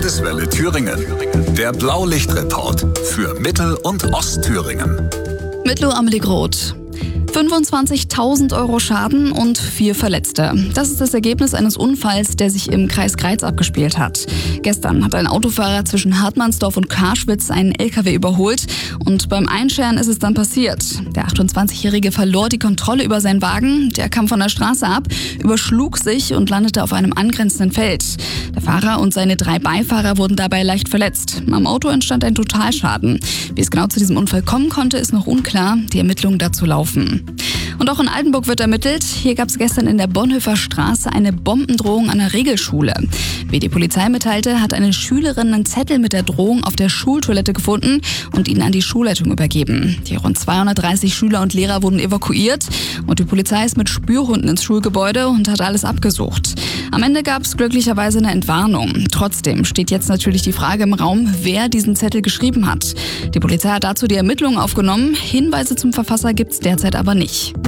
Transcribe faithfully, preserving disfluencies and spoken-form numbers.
Landeswelle Thüringen. Der Blaulichtreport für Mittel- und Ostthüringen. Mit Lo Amelie Groth. fünfundzwanzigtausend Euro Schaden und vier Verletzte. Das ist das Ergebnis eines Unfalls, der sich im Kreis Greiz abgespielt hat. Gestern hat ein Autofahrer zwischen Hartmannsdorf und Karschwitz einen L K W überholt und beim Einscheren ist es dann passiert. Der achtundzwanzigjährige verlor die Kontrolle über seinen Wagen, der kam von der Straße ab, überschlug sich und landete auf einem angrenzenden Feld. Der Fahrer und seine drei Beifahrer wurden dabei leicht verletzt. Am Auto entstand ein Totalschaden. Wie es genau zu diesem Unfall kommen konnte, ist noch unklar. Die Ermittlungen dazu laufen. Und auch in Altenburg wird ermittelt. Hier gab es gestern in der Bonhoeffer Straße eine Bombendrohung an der Regelschule. Wie die Polizei mitteilte, hat eine Schülerin einen Zettel mit der Drohung auf der Schultoilette gefunden und ihn an die Schulleitung übergeben. Die rund zweihundertdreißig Schüler und Lehrer wurden evakuiert und die Polizei ist mit Spürhunden ins Schulgebäude und hat alles abgesucht. Am Ende gab es glücklicherweise eine Entwarnung. Trotzdem steht jetzt natürlich die Frage im Raum, wer diesen Zettel geschrieben hat. Die Polizei hat dazu die Ermittlungen aufgenommen. Hinweise zum Verfasser gibt es derzeit aber nicht.